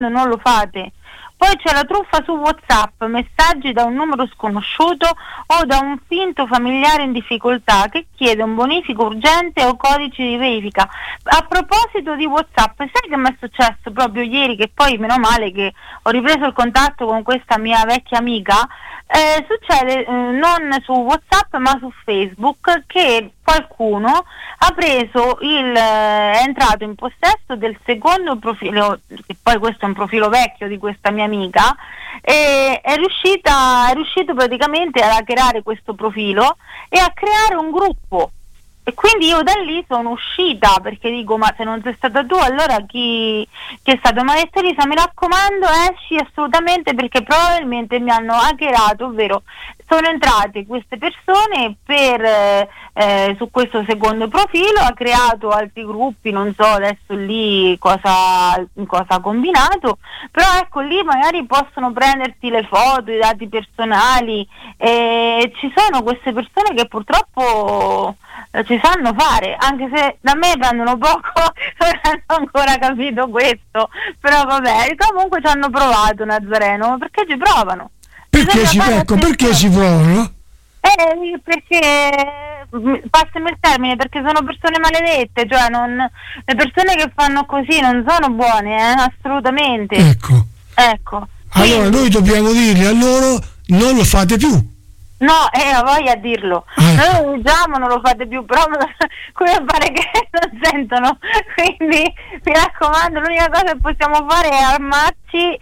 non lo fate. Poi c'è la truffa su WhatsApp, messaggi da un numero sconosciuto o da un finto familiare in difficoltà che chiede un bonifico urgente o codice di verifica. A proposito di WhatsApp, sai che mi è successo proprio ieri, che poi meno male che ho ripreso il contatto con questa mia vecchia amica, succede non su WhatsApp ma su Facebook, che qualcuno ha preso è entrato in possesso del secondo profilo, che poi questo è un profilo vecchio di questa mia amica, e è riuscito praticamente ad hackerare questo profilo e a creare un gruppo. E quindi io da lì sono uscita, perché dico, ma se non sei stata tu, allora chi è stato? Ma ha detto: Elisa, mi raccomando, esci assolutamente, perché probabilmente mi hanno hackerato, ovvero sono entrate queste persone su questo secondo profilo, ha creato altri gruppi, non so adesso lì cosa ha combinato, però ecco, lì magari possono prenderti le foto, i dati personali, e ci sono queste persone che purtroppo ci sanno fare, anche se da me prendono poco, non hanno ancora capito questo, però vabbè, comunque ci hanno provato, Nazareno, perché ci provano. Perché ci provano? Perché, passami il termine, perché sono persone maledette, cioè le persone che fanno così non sono buone, assolutamente. Ecco. Allora noi dobbiamo dirgli a loro: non lo fate più. No, ho voglia a dirlo. Noi lo diciamo, non lo fate più, però come pare che non sentono. Quindi mi raccomando, l'unica cosa che possiamo fare è armarci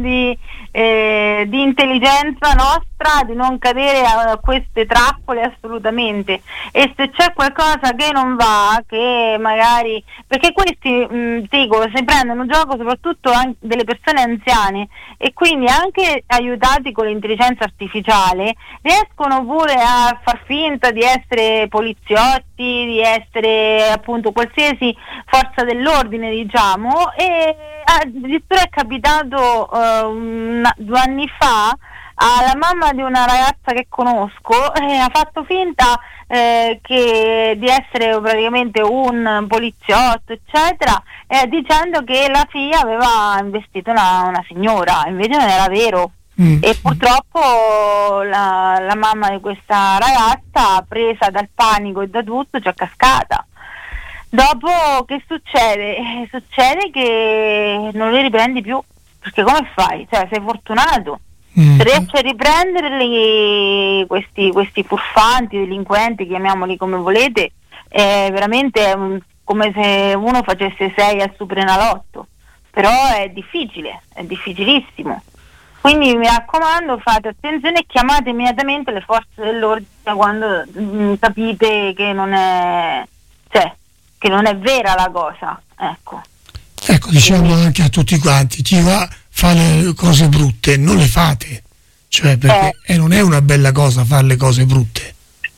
di intelligenza nostra, di non cadere a queste trappole assolutamente. E se c'è qualcosa che non va, che magari, perché questi dico, si prendono gioco soprattutto anche delle persone anziane, e quindi anche aiutati con l'intelligenza artificiale riescono pure a far finta di essere poliziotti, di essere appunto qualsiasi forza dell'ordine, diciamo. E addirittura è capitato 2 anni fa alla mamma di una ragazza che conosco, ha fatto finta di essere praticamente un poliziotto, eccetera, dicendo che la figlia aveva investito una signora, invece non era vero. E purtroppo la mamma di questa ragazza, presa dal panico e da tutto, ci è cascata. Dopo che succede? Succede che non li riprendi più, perché come fai? Cioè, sei fortunato, se riesci a riprenderli questi furfanti, delinquenti, chiamiamoli come volete, è veramente come se uno facesse 6 al Superenalotto, però è difficile, è difficilissimo. Quindi mi raccomando, fate attenzione e chiamate immediatamente le forze dell'ordine quando capite che non è vera la cosa. Ecco, diciamo anche a tutti quanti: chi va a fare le cose brutte, non le fate, cioè, perché non è una bella cosa fare le cose brutte.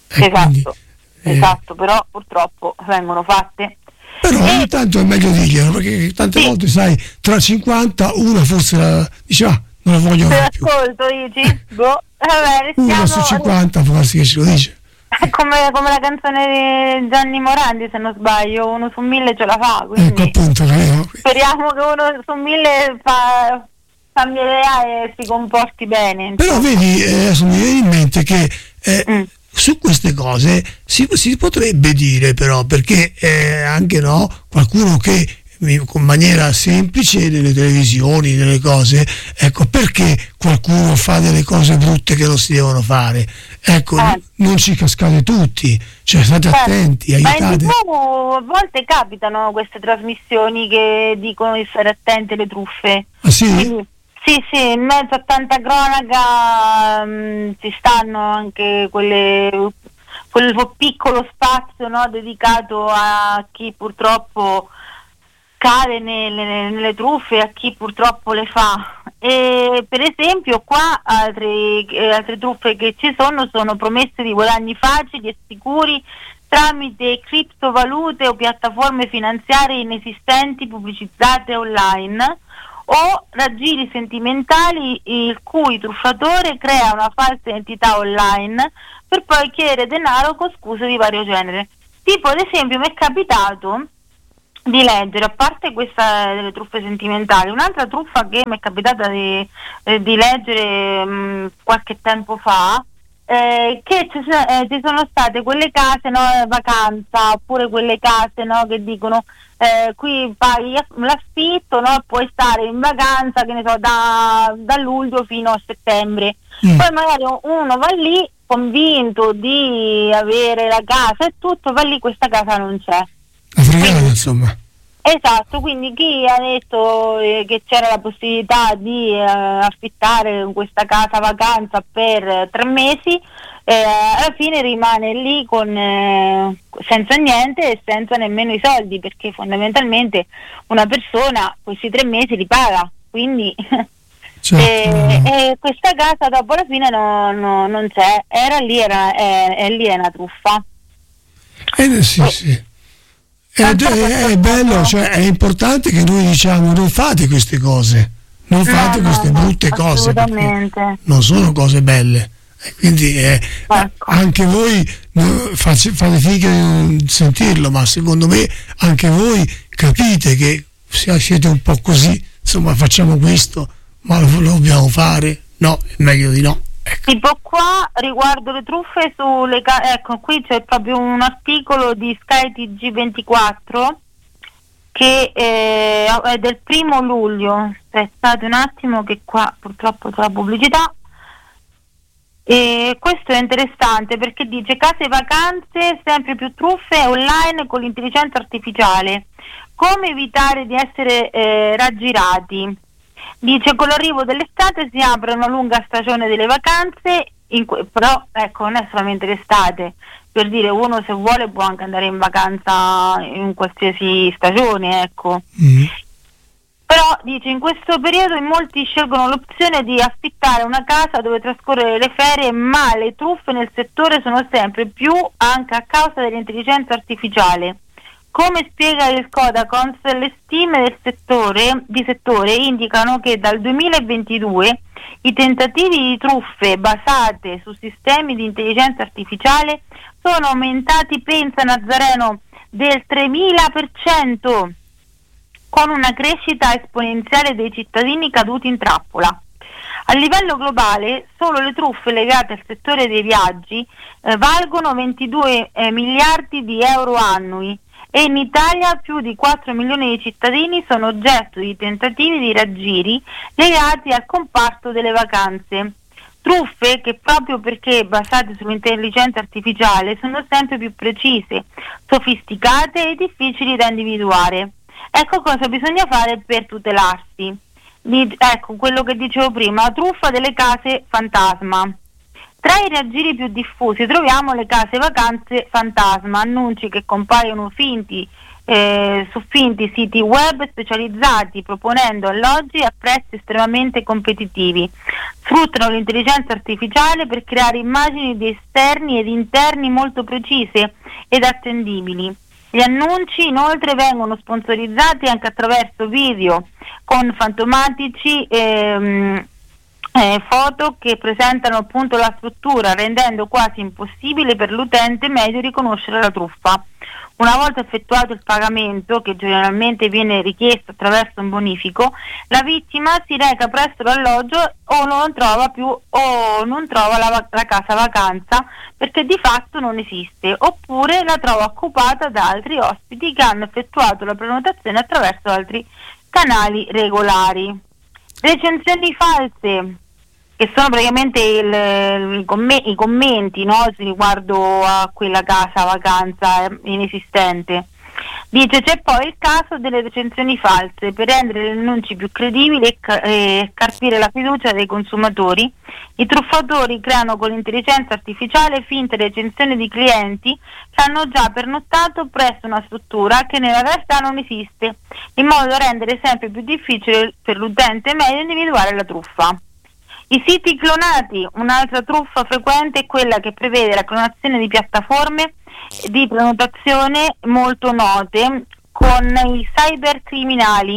Esatto, però purtroppo vengono fatte. Però ogni tanto è meglio dirglielo, perché tante volte, sai, tra 50 una forse dice: non la voglio più. Ascolto, dici? Vabbè, 1 su 50 può darsi che ce lo dice. Come la canzone di Gianni Morandi, se non sbaglio, 1 su 1000 ce la fa, quindi appunto, speriamo che 1 su 1000 cambia idea e si comporti bene. Però vedi, adesso mi viene in mente che su queste cose si potrebbe dire, però, perché anche qualcuno che con maniera semplice nelle televisioni, nelle cose, ecco, perché qualcuno fa delle cose brutte che non si devono fare, ecco, non ci cascate tutti, cioè state attenti, aiutate. Ma a volte capitano queste trasmissioni che dicono di stare attenti alle truffe. Ah sì? Quindi, sì, in mezzo a tanta cronaca ci stanno anche quel piccolo spazio, dedicato a chi purtroppo cade nelle truffe, a chi purtroppo le fa. E per esempio qua altre truffe che ci sono promesse di guadagni facili e sicuri tramite criptovalute o piattaforme finanziarie inesistenti pubblicizzate online, o raggiri sentimentali il cui truffatore crea una falsa identità online per poi chiedere denaro con scuse di vario genere. Tipo, ad esempio, mi è capitato di leggere, a parte questa delle truffe sentimentali, un'altra truffa che mi è capitata di leggere qualche tempo fa, che ci sono state quelle case, no, vacanza, oppure quelle case, no, che dicono qui paghi l'affitto, no, puoi stare in vacanza, che ne so, da luglio fino a settembre. Poi magari uno va lì convinto di avere la casa e tutto, va lì, questa casa non c'è. Insomma. Esatto, quindi chi ha detto che c'era la possibilità di affittare questa casa vacanza per 3 mesi, alla fine rimane lì senza niente e senza nemmeno i soldi, perché fondamentalmente una persona questi 3 mesi li paga, quindi certo. e questa casa dopo la fine non c'è, lì è una truffa. Sì. È bello, cioè è importante che noi diciamo non fate queste cose, non fate queste brutte cose, perché non sono cose belle, e quindi anche voi fate fatica di non sentirlo, ma secondo me anche voi capite che se siete un po' così, insomma, facciamo questo, ma lo dobbiamo fare? No, è meglio di no. Ecco. Tipo qua riguardo le truffe sulle ecco, qui c'è proprio un articolo di Sky TG24 che è del 1° luglio. Aspettate un attimo che qua purtroppo c'è la pubblicità. E questo è interessante perché dice: case vacanze, sempre più truffe online con l'intelligenza artificiale, come evitare di essere raggirati. Dice: con l'arrivo dell'estate si apre una lunga stagione delle vacanze, però ecco, non è solamente l'estate, per dire, uno se vuole può anche andare in vacanza in qualsiasi stagione, ecco. Però dice: in questo periodo in molti scelgono l'opzione di affittare una casa dove trascorrere le ferie, ma le truffe nel settore sono sempre più anche a causa dell'intelligenza artificiale. Come spiega il Codacons, le stime del settore indicano che dal 2022 i tentativi di truffe basate su sistemi di intelligenza artificiale sono aumentati, pensa Nazareno, del 3000%, con una crescita esponenziale dei cittadini caduti in trappola. A livello globale, solo le truffe legate al settore dei viaggi valgono 22 miliardi di euro annui, e in Italia più di 4 milioni di cittadini sono oggetto di tentativi di raggiri legati al comparto delle vacanze. Truffe che, proprio perché basate sull'intelligenza artificiale, sono sempre più precise, sofisticate e difficili da individuare. Ecco cosa bisogna fare per tutelarsi. Ecco quello che dicevo prima: la truffa delle case fantasma. Tra i raggiri più diffusi troviamo le case vacanze fantasma, annunci che compaiono su finti siti web specializzati, proponendo alloggi a prezzi estremamente competitivi. Sfruttano l'intelligenza artificiale per creare immagini di esterni ed interni molto precise ed attendibili. Gli annunci inoltre vengono sponsorizzati anche attraverso video con fantomatici foto che presentano appunto la struttura, rendendo quasi impossibile per l'utente medio riconoscere la truffa. Una volta effettuato il pagamento, che generalmente viene richiesto attraverso un bonifico, la vittima si reca presso l'alloggio o non trova la casa vacanza, perché di fatto non esiste, oppure la trova occupata da altri ospiti che hanno effettuato la prenotazione attraverso altri canali regolari. Recensioni false, che sono praticamente i commenti, no, riguardo a quella casa vacanza inesistente. Dice: c'è poi il caso delle recensioni false. Per rendere gli annunci più credibili e carpire la fiducia dei consumatori, i truffatori creano con l'intelligenza artificiale finte recensioni di clienti che hanno già pernottato presso una struttura che nella realtà non esiste, in modo da rendere sempre più difficile per l'utente medio individuare la truffa. I siti clonati. Un'altra truffa frequente è quella che prevede la clonazione di piattaforme di prenotazione molto note, con i cybercriminali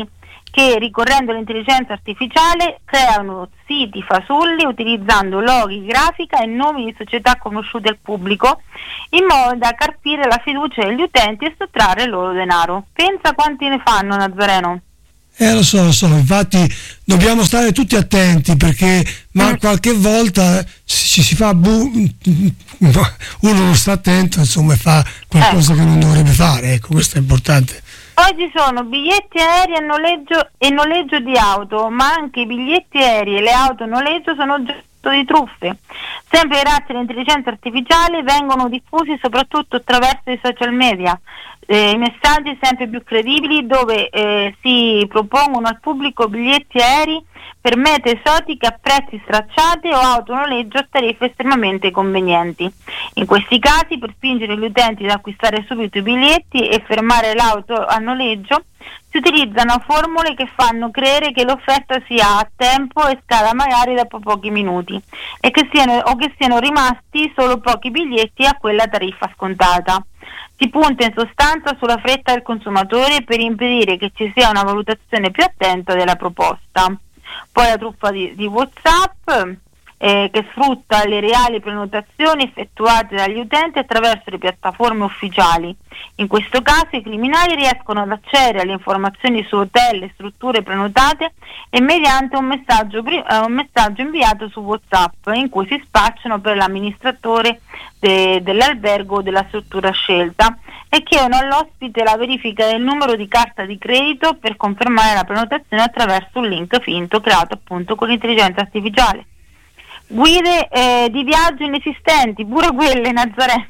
che, ricorrendo all'intelligenza artificiale, creano siti fasulli utilizzando loghi, grafica e nomi di società conosciute al pubblico, in modo da carpire la fiducia degli utenti e sottrarre il loro denaro. Pensa quanti ne fanno, Nazareno. Lo so, infatti dobbiamo stare tutti attenti, perché qualche volta ci si fa uno non sta attento, insomma, e fa qualcosa che non dovrebbe fare. Ecco, questo è importante. Poi ci sono biglietti aerei e noleggio di auto, ma anche i biglietti aerei e le auto a noleggio sono oggetto di truffe. Sempre grazie all'intelligenza artificiale vengono diffusi soprattutto attraverso i social media messaggi sempre più credibili, dove si propongono al pubblico biglietti aerei per mete esotiche a prezzi stracciati o autonoleggio a tariffe estremamente convenienti. In questi casi, per spingere gli utenti ad acquistare subito i biglietti e fermare l'auto a noleggio, si utilizzano formule che fanno credere che l'offerta sia a tempo e scada magari dopo pochi minuti e che siano rimasti solo pochi biglietti a quella tariffa scontata. Si punta in sostanza sulla fretta del consumatore per impedire che ci sia una valutazione più attenta della proposta. Poi la truffa di WhatsApp, che sfrutta le reali prenotazioni effettuate dagli utenti attraverso le piattaforme ufficiali. In questo caso i criminali riescono ad accedere alle informazioni su hotel e strutture prenotate e mediante un messaggio inviato su WhatsApp, in cui si spacciano per l'amministratore dell'albergo o della struttura scelta e chiedono all'ospite la verifica del numero di carta di credito per confermare la prenotazione attraverso un link finto creato appunto con l'intelligenza artificiale. Guide di viaggio inesistenti, pure quelle, Nazareno.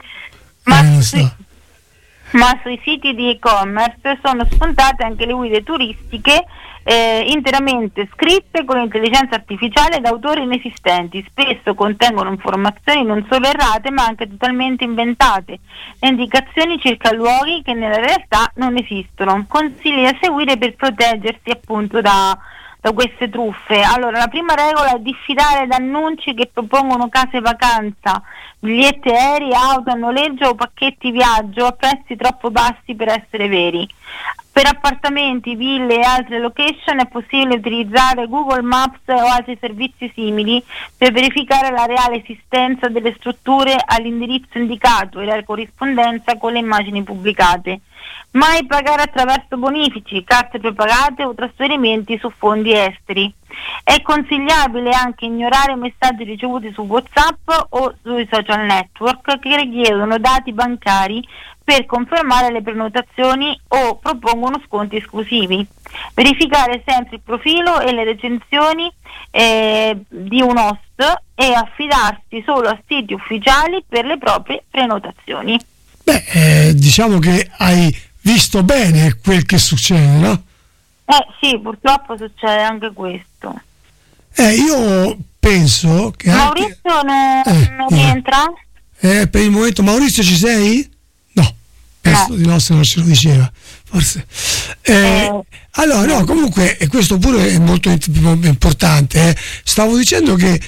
Ma sui siti di e-commerce sono spuntate anche le guide turistiche interamente scritte con l'intelligenza artificiale da autori inesistenti. Spesso contengono informazioni non solo errate ma anche totalmente inventate e indicazioni circa luoghi che nella realtà non esistono. Consigli da seguire per proteggersi appunto da queste truffe. Allora, la prima regola è diffidare da annunci che propongono case vacanza, biglietti aerei, auto a noleggio o pacchetti viaggio a prezzi troppo bassi per essere veri. Per appartamenti, ville e altre location è possibile utilizzare Google Maps o altri servizi simili per verificare la reale esistenza delle strutture all'indirizzo indicato e la corrispondenza con le immagini pubblicate. Mai pagare attraverso bonifici, carte prepagate o trasferimenti su fondi esteri. È consigliabile anche ignorare messaggi ricevuti su WhatsApp o sui social network che richiedono dati bancari per confermare le prenotazioni o propongono sconti esclusivi. Verificare sempre il profilo e le recensioni di un host e affidarsi solo a siti ufficiali per le proprie prenotazioni. Diciamo che hai visto bene quel che succede, no? Sì, purtroppo succede anche questo. Io penso che Maurizio non rientra? Per il momento. Maurizio, ci sei? No, penso di no, se non ce lo diceva forse. Allora no, comunque questo pure è molto importante. Stavo dicendo che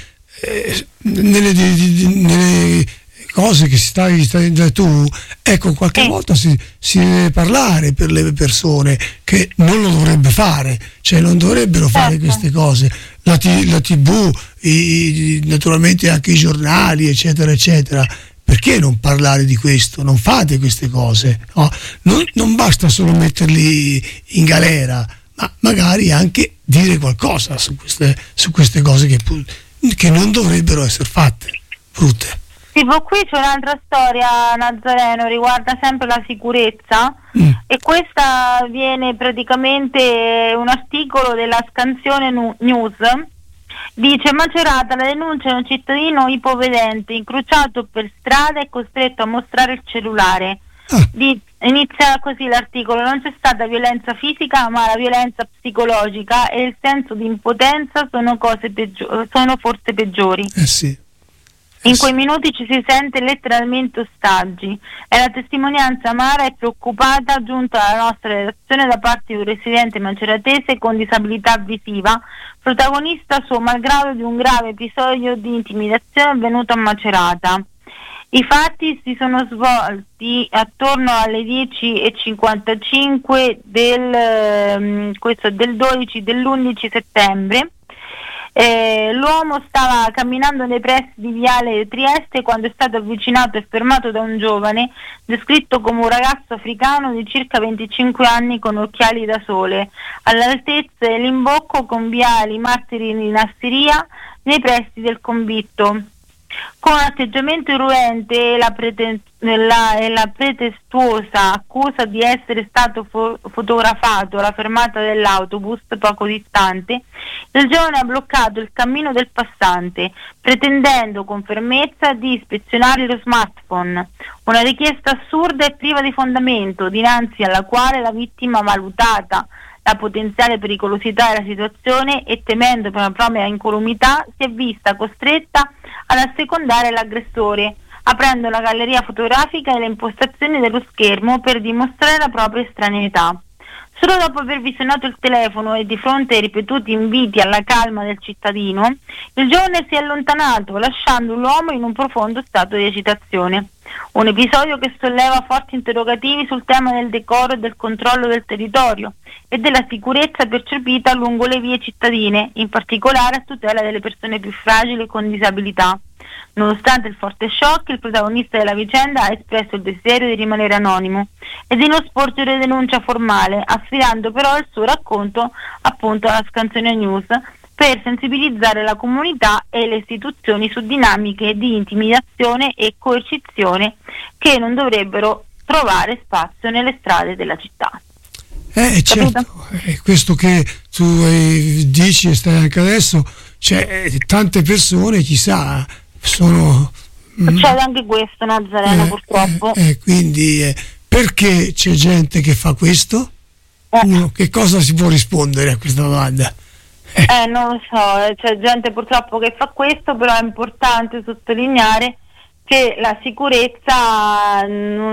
nelle cose che stai dicendo tu, ecco, qualche volta si deve parlare per le persone che non lo dovrebbe fare, cioè non dovrebbero fare queste cose. La TV, naturalmente anche i giornali, eccetera eccetera. Perché non parlare di questo? Non fate queste cose, no? Non basta solo metterli in galera, ma magari anche dire qualcosa su queste cose che non dovrebbero essere fatte, brutte. Tipo, qui c'è un'altra storia, Nazareno, riguarda sempre la sicurezza e questa viene praticamente un articolo della Scansione News. Dice: Macerata, la denuncia di un cittadino ipovedente incrociato per strada e costretto a mostrare il cellulare. Inizia così l'articolo: non c'è stata violenza fisica ma la violenza psicologica e il senso di impotenza sono forse peggiori. Sì. In quei minuti ci si sente letteralmente ostaggi. È la testimonianza amara e preoccupata giunta alla nostra redazione da parte di un residente maceratese con disabilità visiva, protagonista suo malgrado di un grave episodio di intimidazione avvenuto a Macerata. I fatti si sono svolti attorno alle 10:55 dell'11 settembre. L'uomo stava camminando nei pressi di Viale Trieste quando è stato avvicinato e fermato da un giovane descritto come un ragazzo africano di circa 25 anni con occhiali da sole, all'altezza dell'imbocco con Viale Martiri di Nassiria nei pressi del convitto. Con atteggiamento irruente e la pretestuosa accusa di essere stato fotografato alla fermata dell'autobus poco distante, il giovane ha bloccato il cammino del passante, pretendendo con fermezza di ispezionare lo smartphone. Una richiesta assurda e priva di fondamento, dinanzi alla quale la vittima, valutata la potenziale pericolosità della situazione e temendo per la propria incolumità, si è vista costretta ad assecondare l'aggressore, aprendo la galleria fotografica e le impostazioni dello schermo per dimostrare la propria estraneità. Solo dopo aver visionato il telefono e di fronte ai ripetuti inviti alla calma del cittadino, il giovane si è allontanato, lasciando l'uomo in un profondo stato di agitazione. Un episodio che solleva forti interrogativi sul tema del decoro e del controllo del territorio e della sicurezza percepita lungo le vie cittadine, in particolare a tutela delle persone più fragili e con disabilità. Nonostante il forte shock, il protagonista della vicenda ha espresso il desiderio di rimanere anonimo e di non sporgere denuncia formale, affidando però il suo racconto appunto alla Scanzone News per sensibilizzare la comunità e le istituzioni su dinamiche di intimidazione e coercizione che non dovrebbero trovare spazio nelle strade della città. Certo, questo che tu dici e stai anche adesso, cioè tante persone, chissà, sono... Succede anche questo, Nazareno, purtroppo. Quindi perché c'è gente che fa questo? Che cosa si può rispondere a questa domanda? Non lo so, c'è gente purtroppo che fa questo, però è importante sottolineare che la sicurezza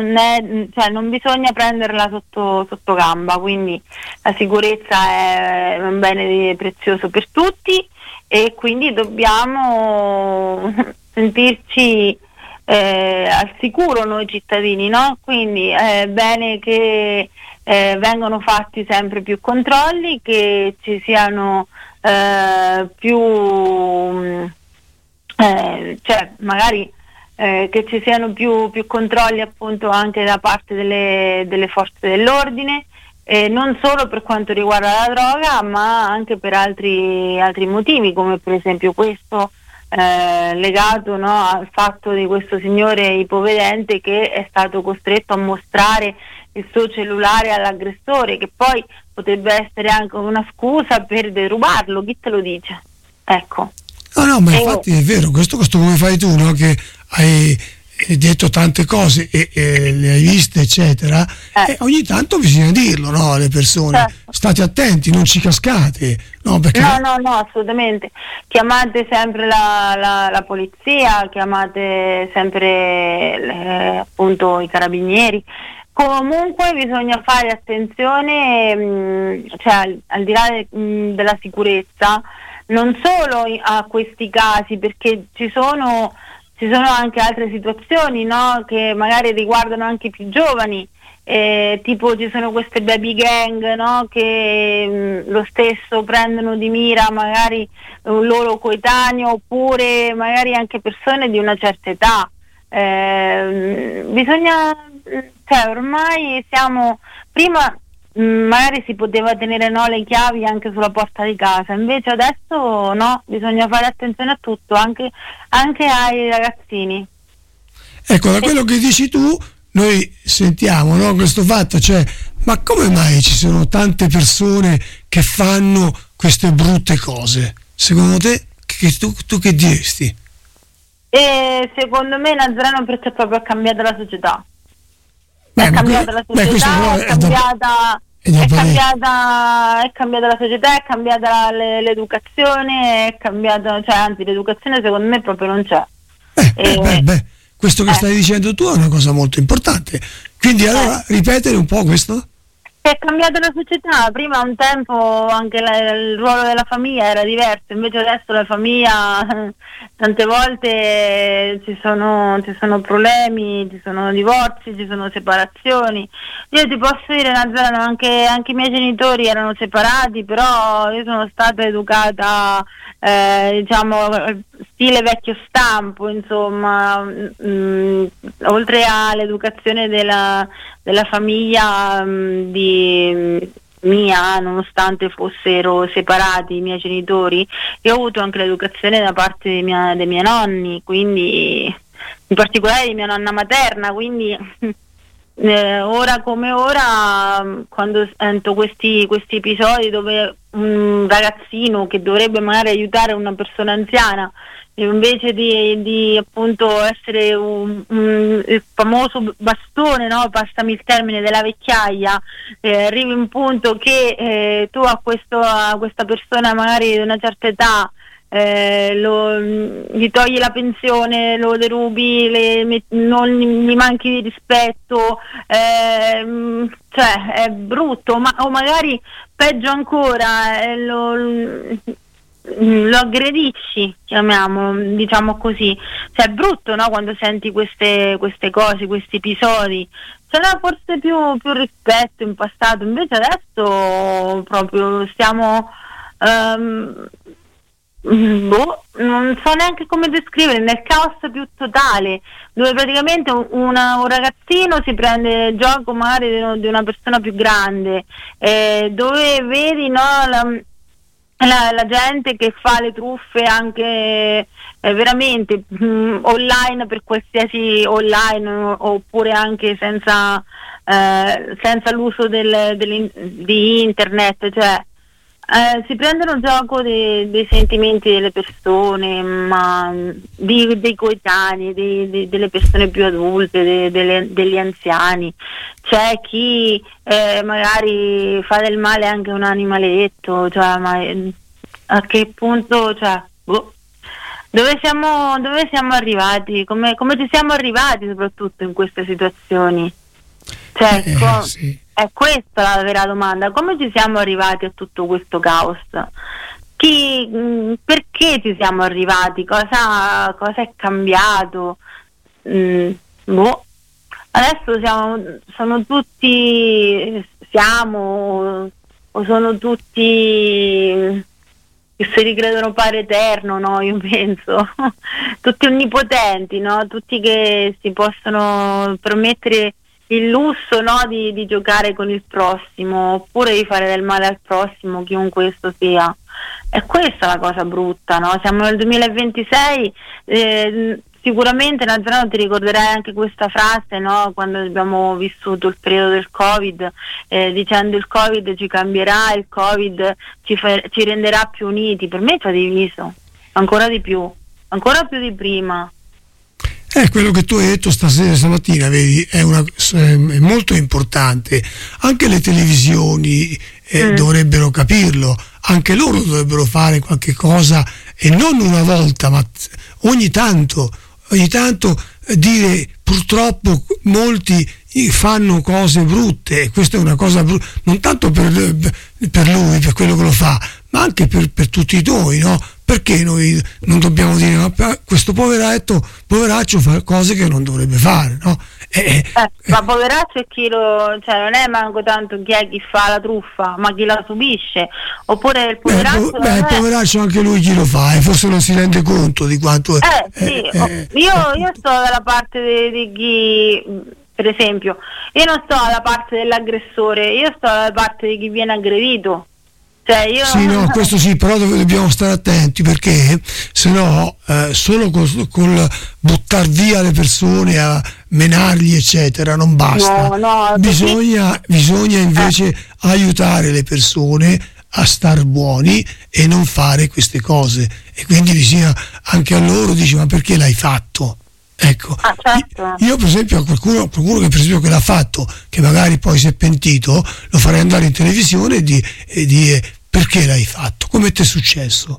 non bisogna prenderla sotto gamba, quindi la sicurezza è un bene prezioso per tutti e quindi dobbiamo sentirci al sicuro noi cittadini, no? Quindi è bene che vengano fatti sempre più controlli, che ci siano che ci siano più controlli appunto anche da parte delle forze dell'ordine, non solo per quanto riguarda la droga ma anche per altri motivi, come per esempio questo legato, no, al fatto di questo signore ipovedente che è stato costretto a mostrare il suo cellulare all'aggressore, che poi potrebbe essere anche una scusa per derubarlo, chi te lo dice? Ecco. No, ma infatti è vero, questo come fai tu, no? Che hai detto tante cose e le hai viste, eccetera, e ogni tanto bisogna dirlo, no, alle persone. Certo. State attenti, non ci cascate. No, perché... no, assolutamente. Chiamate sempre la polizia, chiamate sempre appunto i carabinieri. Comunque bisogna fare attenzione, cioè al di là della sicurezza, non solo a questi casi, perché ci sono anche altre situazioni, no, che magari riguardano anche i più giovani, tipo ci sono queste baby gang, no, che lo stesso prendono di mira magari un loro coetaneo oppure magari anche persone di una certa età. Bisogna, cioè ormai prima magari si poteva tenere le chiavi anche sulla porta di casa, invece adesso no, bisogna fare attenzione a tutto, anche ai ragazzini. Ecco, da quello che dici tu noi sentiamo, no, questo fatto, cioè, ma come mai ci sono tante persone che fanno queste brutte cose? Secondo te, tu che diresti? Secondo me, Nazareno, perché proprio è cambiata la società. È cambiata la società, è cambiata la società, è cambiata l'educazione, è cambiata, cioè anzi l'educazione secondo me proprio non c'è. Questo che stai dicendo tu è una cosa molto importante. Quindi allora ripetere un po' questo? È cambiata la società, prima un tempo anche il ruolo della famiglia era diverso, invece adesso la famiglia tante volte ci sono problemi, ci sono divorzi, ci sono separazioni. Io ti posso dire, Nazareno, anche i miei genitori erano separati, però io sono stata educata diciamo stile vecchio stampo, insomma, oltre all'educazione della famiglia mia, nonostante fossero separati i miei genitori, io ho avuto anche l'educazione da parte dei miei nonni, quindi in particolare di mia nonna materna, quindi ora come ora, quando sento questi episodi dove un ragazzino che dovrebbe magari aiutare una persona anziana, invece di appunto essere il famoso bastone, no? Passami il termine, della vecchiaia, arrivi un punto che tu a questa persona magari di una certa età gli togli la pensione, lo derubi, non gli manchi di rispetto, cioè è brutto, o magari peggio ancora, lo aggredisci, diciamo così. Cioè è brutto, no? Quando senti queste cose, questi episodi. C'era forse più rispetto in passato, invece adesso proprio stiamo non so neanche come descrivere, nel caos più totale, dove praticamente un ragazzino si prende gioco magari di una persona più grande, dove vedi, no, la gente che fa le truffe anche veramente online, per qualsiasi online, oppure anche senza l'uso di internet, cioè si prendono gioco dei sentimenti delle persone, ma dei coetanei, delle persone più adulte, degli anziani. C'è chi magari fa del male anche a un animaletto, cioè, ma a che punto, cioè, dove siamo arrivati? Come ci siamo arrivati soprattutto in queste situazioni? Cioè, sì. È questa la vera domanda: come ci siamo arrivati a tutto questo caos? Perché ci siamo arrivati? Cosa è cambiato? Adesso sono tutti che si ricredono padre eterno, no? Io penso tutti onnipotenti, no? Tutti che si possono permettere il lusso, no, di giocare con il prossimo, oppure di fare del male al prossimo, chiunque esso sia. E questa è la cosa brutta, no? Siamo nel 2026, sicuramente, Nazareno, ti ricorderai anche questa frase, no? Quando abbiamo vissuto il periodo del Covid, dicendo il Covid ci cambierà, il Covid ci renderà più uniti. Per me ci ha diviso ancora di più, ancora più di prima. Quello che tu hai detto stamattina, vedi, è molto importante. Anche le televisioni dovrebbero capirlo, anche loro dovrebbero fare qualche cosa, e non una volta, ma ogni tanto dire purtroppo molti fanno cose brutte, e questa è una cosa brutta, non tanto per lui, per quello che lo fa, ma anche per tutti noi, no? Perché noi non dobbiamo dire ma questo poveraccio fa cose che non dovrebbe fare, no? Ma poveraccio è cioè non è manco tanto chi è chi fa la truffa, ma chi la subisce. Oppure il poveraccio il poveraccio anche lui chi lo fa, e forse non si rende conto di quanto sì. Io sto dalla parte di chi, per esempio, io non sto dalla parte dell'aggressore, io sto dalla parte di chi viene aggredito. Sì, no, questo sì, però dobbiamo stare attenti, perché se no solo col buttar via le persone, a menarli eccetera non basta. No, bisogna invece aiutare le persone a star buoni e non fare queste cose, e quindi bisogna anche a loro dice ma perché l'hai fatto? Ecco, certo. Io per esempio a qualcuno che per esempio che l'ha fatto, che magari poi si è pentito, lo farei andare in televisione e dire perché l'hai fatto, come ti è successo,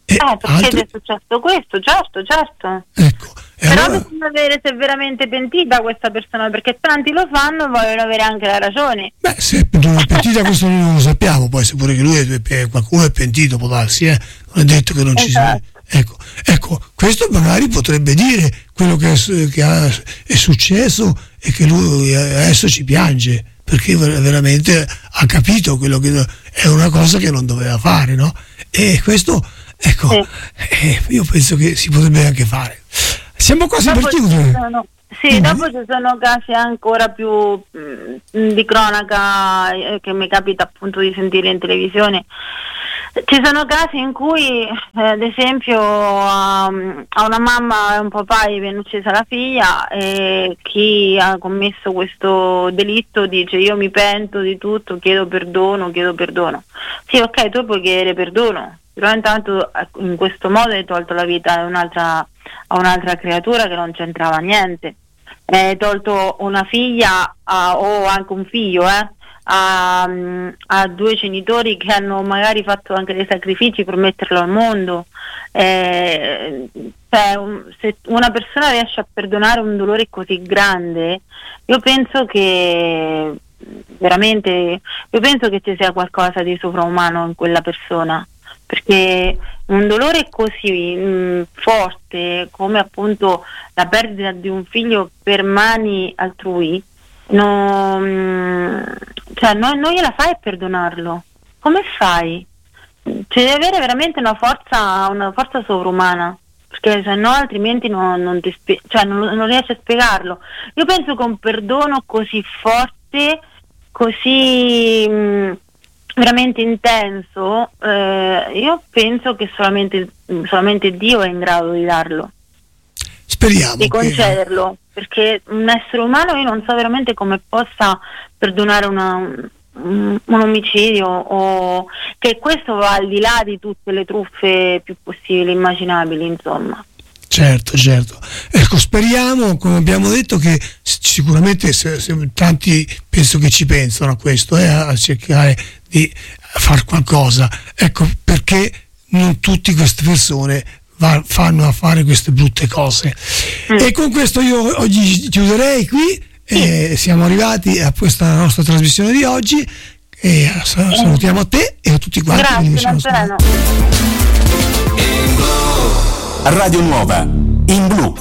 perché è successo questo, certo. Ecco. Però allora bisogna vedere se è veramente pentita questa persona, perché tanti lo fanno e vogliono avere anche la ragione. Beh, se non è pentita questo non lo sappiamo, poi se pure che qualcuno è pentito può darsi, non è detto che non ci sia. Ecco, questo magari potrebbe dire quello che è successo e che lui adesso ci piange, perché veramente ha capito quello che è una cosa che non doveva fare, no? E questo, ecco, io penso che si potrebbe anche fare. Siamo quasi per chiudere. Dopo ci sono casi ancora più di cronaca che mi capita appunto di sentire in televisione. Ci sono casi in cui, ad esempio, a una mamma e un papà gli viene uccisa la figlia e chi ha commesso questo delitto dice: io mi pento di tutto, chiedo perdono. Sì, ok, tu puoi chiedere perdono, però intanto in questo modo hai tolto la vita a un'altra creatura che non c'entrava niente. Hai tolto una figlia o anche un figlio, a due genitori che hanno magari fatto anche dei sacrifici per metterlo al mondo. Se una persona riesce a perdonare un dolore così grande, io penso che ci sia qualcosa di sovraumano in quella persona, perché un dolore così forte come appunto la perdita di un figlio per mani altrui non gliela fai a perdonarlo. Come fai? Ci deve avere veramente una forza sovrumana, perché se no altrimenti non riesci a spiegarlo. Io penso che un perdono così forte, così veramente intenso, io penso che solamente Dio è in grado di darlo. Speriamo di concederlo, perché un essere umano, io non so veramente come possa perdonare un omicidio, o che questo va al di là di tutte le truffe più possibili, immaginabili, insomma. Certo. Ecco, speriamo, come abbiamo detto, che sicuramente se tanti penso che ci pensano a questo, a cercare di fare qualcosa, ecco, perché non tutte queste persone fanno a fare queste brutte cose. E con questo io oggi chiuderei qui. Siamo arrivati a questa nostra trasmissione di oggi e salutiamo a te e a tutti quanti. Grazie, Radio Nuova in blu.